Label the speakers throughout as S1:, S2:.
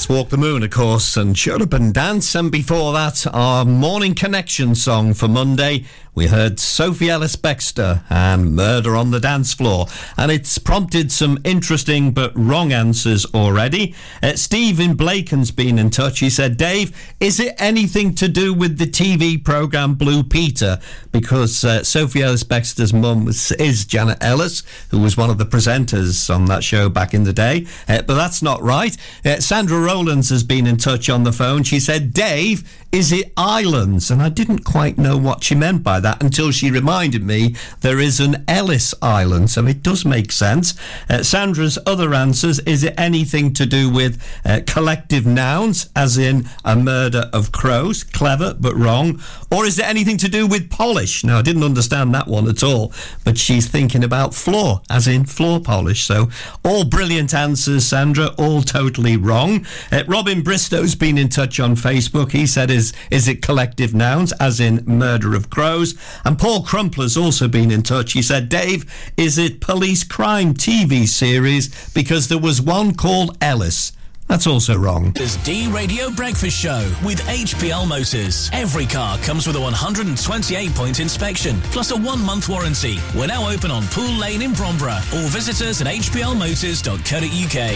S1: Yes, Walk the Moon, of course, and Shut Up and Dance. And before that, our Morning Connection song for Monday. We heard Sophie Ellis-Bextor and Murder on the Dance Floor. And it's prompted some interesting but wrong answers already. Steve in Blaken's been in touch. He said, Dave, is it anything to do with the TV programme Blue Peter? Because Sophie Ellis-Bextor's mum is Janet Ellis, who was one of the presenters on that show back in the day. But that's not right. Sandra Rowlands has been in touch on the phone. She said, Dave, is it islands? And I didn't quite know what she meant by that until she reminded me there is an Ellis Island, so it does make sense. Sandra's other answers, is it anything to do with collective nouns, as in a murder of crows? Clever, but wrong. Or is it anything to do with polish? Now, I didn't understand that one at all, but she's thinking about floor, as in floor polish. So all brilliant answers, Sandra, all totally wrong. Robin Bristow's been in touch on Facebook. He said, is it collective nouns, as in murder of crows? And Paul Crumpler's also been in touch. He said, Dave, is it police crime TV series? Because there was one called Ellis. That's also wrong.
S2: There's D Radio Breakfast Show with HPL Motors. Every car comes with a 128-point inspection, plus a 1-month warranty. We're now open on Pool Lane in Bromborough, or visit us at hplmotors.co.uk.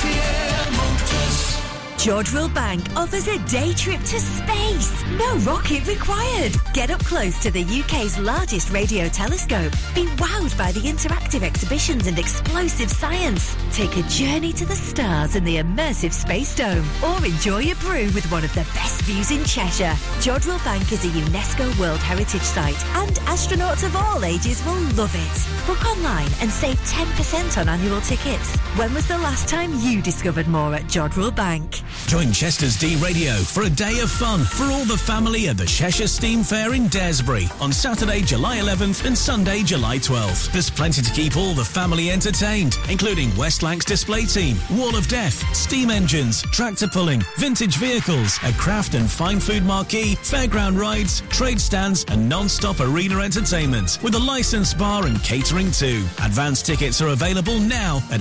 S3: HPL Motors.
S4: Jodrell Bank offers a day trip to space. No rocket required. Get up close to the UK's largest radio telescope. Be wowed by the interactive exhibitions and explosive science. Take a journey to the stars in the immersive Space Dome. Or enjoy a brew with one of the best views in Cheshire. Jodrell Bank is a UNESCO World Heritage Site, and astronauts of all ages will love it. Book online and save 10% on annual tickets. When was the last time you discovered more at Jodrell Bank?
S2: Join Chester's D Radio for a day of fun for all the family at the Cheshire Steam Fair in Daresbury on Saturday, July 11th and Sunday, July 12th. There's plenty to keep all the family entertained, including West Lancs Display Team, Wall of Death, steam engines, tractor pulling, vintage vehicles, a craft and fine food marquee, fairground rides, trade stands and non-stop arena entertainment with a licensed bar and catering too. Advance tickets are available now at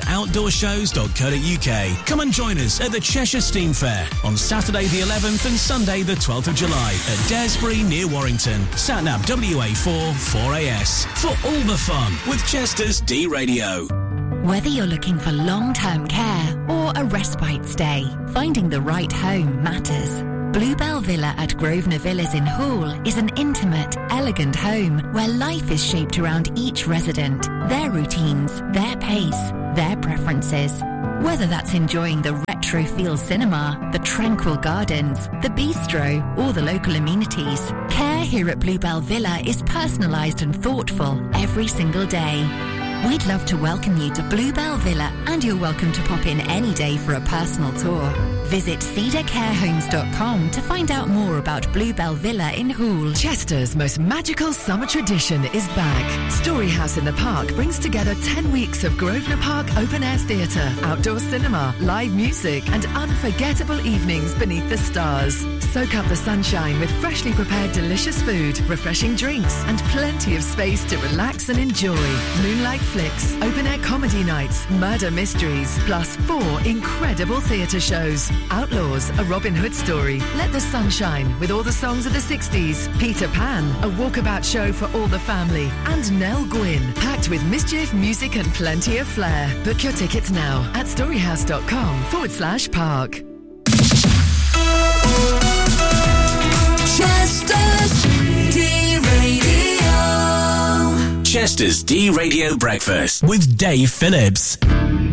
S2: outdoorshows.co.uk. Come and join us at the Cheshire Steam Fair on Saturday the 11th and Sunday the 12th of July at Daresbury near Warrington. Satnav WA4 4AS for all the fun with Chester's D Radio.
S5: Whether you're looking for long-term care or a respite stay, finding the right home matters. Bluebell Villa at Grosvenor Villas in Hoole is an intimate, elegant home where life is shaped around each resident, their routines, their pace, their preferences. Whether that's enjoying the retro feel cinema, the tranquil gardens, the bistro, or the local amenities, care here at Bluebell Villa is personalised and thoughtful every single day. We'd love to welcome you to Bluebell Villa, and you're welcome to pop in any day for a personal tour. Visit cedarcarehomes.com to find out more about Bluebell Villa in Hoole.
S6: Chester's most magical summer tradition is back. Storyhouse in the Park brings together 10 weeks of Grosvenor Park open-air theatre, outdoor cinema, live music and unforgettable evenings beneath the stars. Soak up the sunshine with freshly prepared delicious food, refreshing drinks and plenty of space to relax and enjoy. Moonlight flicks, open-air comedy nights, murder mysteries, plus 4 incredible theatre shows. Outlaws, a Robin Hood story, Let the Sun Shine with all the songs of the 60s, Peter Pan, a walkabout show for all the family, and Nell Gwyn, packed with mischief, music and plenty of flair. Book your tickets now at storyhouse.com/park.
S3: Chester's D Radio.
S2: Chester's D Radio Breakfast with Dave Phillips.